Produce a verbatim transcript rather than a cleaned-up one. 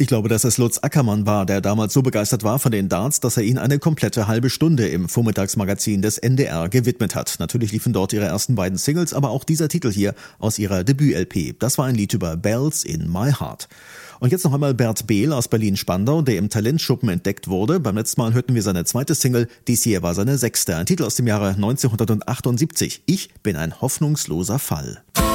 Ich glaube, dass es Lutz Ackermann war, der damals so begeistert war von den Darts, dass er ihnen eine komplette halbe Stunde im Vormittagsmagazin des N D R gewidmet hat. Natürlich liefen dort ihre ersten beiden Singles, aber auch dieser Titel hier aus ihrer Debüt-L P. Das war ein Lied über Bells in My Heart. Und jetzt noch einmal Bert Behl aus Berlin-Spandau, der im Talentschuppen entdeckt wurde. Beim letzten Mal hörten wir seine zweite Single, dies hier war seine sechste. Ein Titel aus dem Jahre neunzehnhundertachtundsiebzig. Ich bin ein hoffnungsloser Fall.